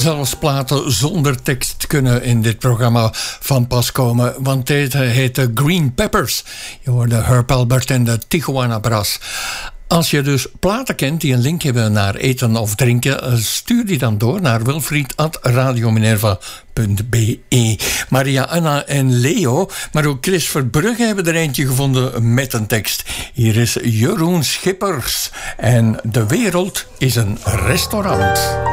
Zelfs platen zonder tekst kunnen in dit programma van pas komen, want dit heet de Green Peppers. Je hoorde Herb Alpert en de Tijuana Brass. Als je dus platen kent die een link hebben naar eten of drinken, stuur die dan door naar wilfried@radiominerva.be. Maria, Anna en Leo, maar ook Chris Verbrugge hebben er eentje gevonden met een tekst. Hier is Jeroen Schippers en de wereld is een restaurant.